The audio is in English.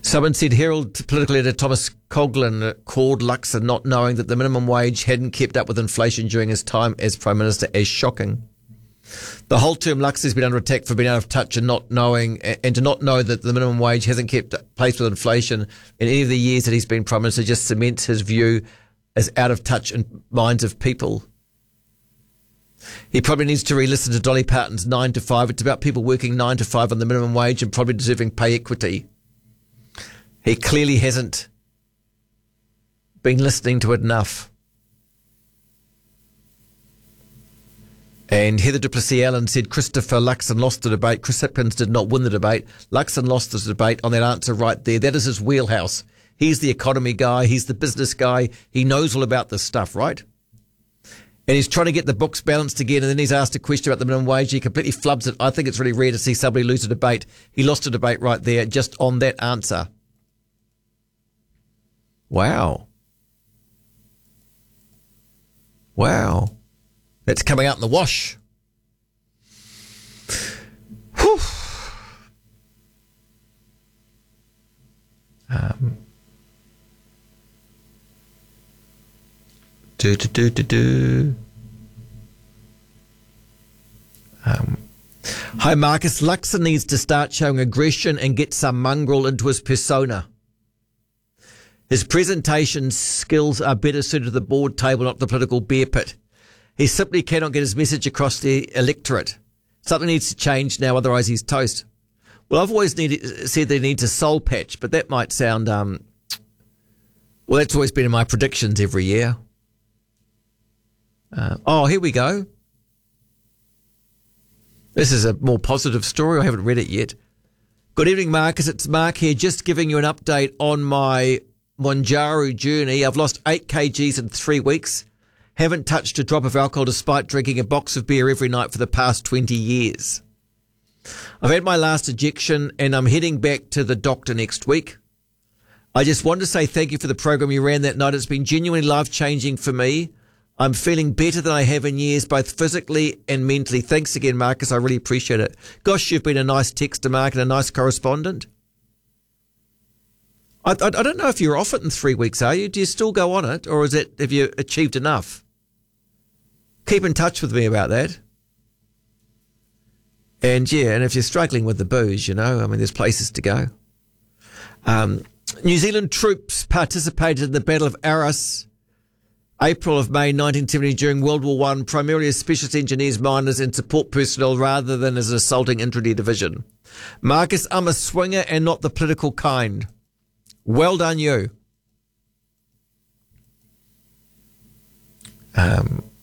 Someone said Herald political editor Thomas Coughlin called Luxon not knowing that the minimum wage hadn't kept up with inflation during his time as Prime Minister as shocking. The whole term Luxon has been under attack for being out of touch and not knowing, and to not know that the minimum wage hasn't kept pace with inflation in any of the years that he's been Prime Minister just cements his view as out of touch in minds of people. He probably needs to re-listen to Dolly Parton's 9 to 5. It's about people working 9 to 5 on the minimum wage and probably deserving pay equity. He clearly hasn't been listening to it enough. And Heather Duplessis-Allen said Christopher Luxon lost the debate. Chris Hipkins did not win the debate. Luxon lost the debate on that answer right there. That is his wheelhouse. He's the economy guy. He's the business guy. He knows all about this stuff, right? And he's trying to get the books balanced again, and then he's asked a question about the minimum wage. He completely flubs it. I think it's really rare to see somebody lose a debate. He lost a debate right there just on that answer. Wow. That's coming out in the wash. Whew. Hi, Marcus. Luxon needs to start showing aggression and get some mongrel into his persona. His presentation skills are better suited to the board table, not the political bear pit. He simply cannot get his message across the electorate. Something needs to change now, otherwise he's toast. Well, I've always said they need to soul patch, but that might sound... well, that's always been in my predictions every year. Here we go. This is a more positive story. I haven't read it yet. Good evening, Marcus. It's Mark here, just giving you an update on my Monjaru journey. I've lost 8 kgs in 3 weeks. Haven't touched a drop of alcohol despite drinking a box of beer every night for the past 20 years. I've had my last ejection and I'm heading back to the doctor next week. I just wanted to say thank you for the program you ran that night. It's been genuinely life-changing for me. I'm feeling better than I have in years, both physically and mentally. Thanks again, Marcus. I really appreciate it. Gosh, you've been a nice texter, Mark, and a nice correspondent. I don't know if you're off it in 3 weeks, are you? Do you still go on it, or have you achieved enough? Keep in touch with me about that. And if you're struggling with the booze, there's places to go. New Zealand troops participated in the Battle of Arras, April of May 1970 during World War I, primarily as specialist engineers, miners and support personnel rather than as an assaulting infantry division. Marcus, I'm a swinger and not the political kind. Well done, you.